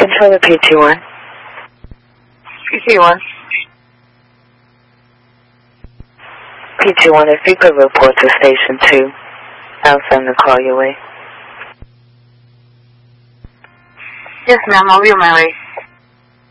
Controller PT1. PT1. PT1, if you could report to Station 2, I'll send the call your way. Yes, ma'am, I'll be on my way.